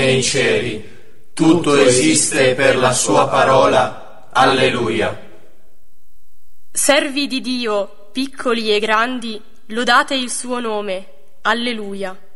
nei cieli. Tutto esiste per la sua parola. Alleluia. Servi di Dio, piccoli e grandi, lodate il suo nome. Alleluia.